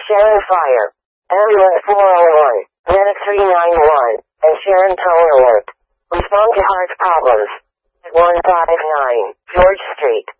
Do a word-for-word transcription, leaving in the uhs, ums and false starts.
Sharon Fire. Ambulance four oh one, Medic three nine one, and Sharon Tower Alert. Respond to heart problems. At one five nine, George Street.